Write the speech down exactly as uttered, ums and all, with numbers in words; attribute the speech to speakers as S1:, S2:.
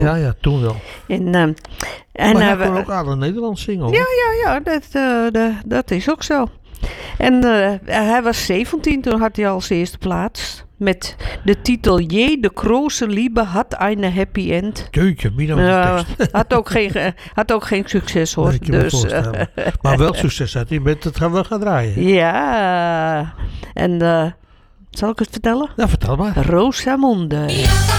S1: Ja, ja, toen wel.
S2: En, uh, en,
S1: maar hij
S2: uh,
S1: kon ook aardig Nederlands zingen, hoor.
S2: Ja, ja, ja, dat, uh, de, dat is ook zo. En uh, hij was zeventien, toen had hij al zijn eerste plaats. Met de titel Je, de große Liebe had eine happy end.
S1: Jeetje, wie dan
S2: Uh,
S1: de tekst.
S2: had, ook geen, had ook geen succes, hoor.
S1: Nee, ik kan me
S2: dus,
S1: voorstellen. Maar wel succes had hij met het gaan we gaan draaien.
S2: Ja. En uh, zal ik het vertellen?
S1: Ja, vertel maar.
S2: Rosamunde.